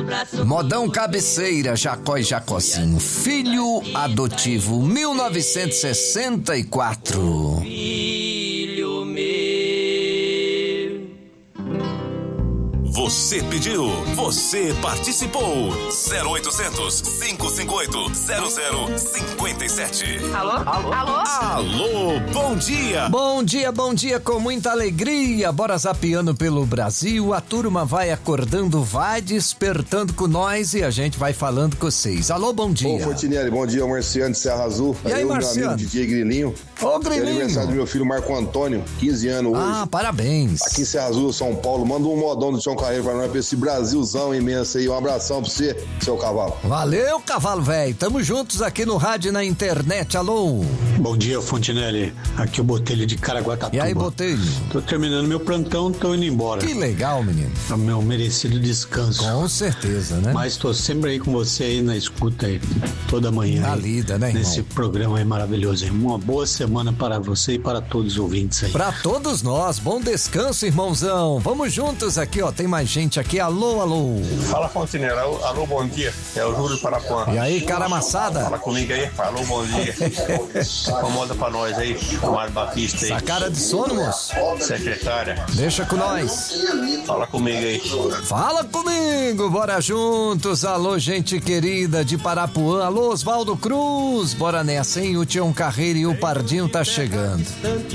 Modão Cabeceira, Jacó e Jacozinho, filho adotivo, 1964. Filho meu. Você pediu, você participou. 0800-558-0057. Alô? Alô? Alô? Alô, bom dia. Bom dia, com muita alegria. Bora zapeando pelo Brasil. A turma vai acordando, vai despertando com nós e a gente vai falando com vocês. Alô, bom dia. Ô, Fortinelli, bom dia, Marciano de Serra Azul. E aí, Marciano? Meu amigo DJ Grilinho. Ô, Grilinho. É aniversário do meu filho Marco Antônio, 15 anos hoje. Ah, parabéns. Aqui em Serra Azul, São Paulo. Manda um modão do Tião Carreiro pra nós, pra esse Brasilzão imenso aí. Um abração pra você, seu cavalo. Valeu, cavalo velho. Tamo juntos aqui no rádio e na internet. Alô. Bom dia, Fontinelli. Aqui é o Botelho de Caraguatatuba. E aí, Botelho? Tô terminando meu plantão, tô indo embora. Que legal, menino. É o meu merecido descanso. Com certeza, né? Mas tô sempre aí com você aí na escuta aí, toda manhã. Na aí, lida, né, irmão? Nesse programa aí maravilhoso aí. Uma boa semana para você e para todos os ouvintes aí. Pra todos nós, bom descanso, irmãozão. Vamos juntos aqui, ó. Tem mais gente aqui. Alô, alô. Fala, Fontenera. Alô, bom dia. É o Júlio Parapuã. E aí, cara amassada? Fala comigo aí. Alô, bom dia. Acomoda pra nós aí, Mário Batista aí. Essa cara de sono, moço. Secretária. Deixa com nós. Fala comigo aí. Fala comigo, bora juntos. Alô, gente querida de Parapuã. Alô, Osvaldo Cruz. Bora nessa, hein? O Tião Carreiro e o Pardinho tá chegando.